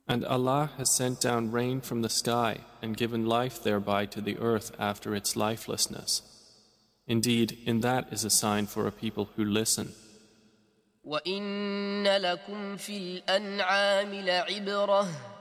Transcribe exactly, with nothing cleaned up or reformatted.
And Allah has sent down rain from the sky and given life thereby to the earth after its lifelessness. Indeed, in that is a sign for a people who listen. وَإِنَّ لَكُمْ فِي الْأَنْعَامِ لَعِبْرَةً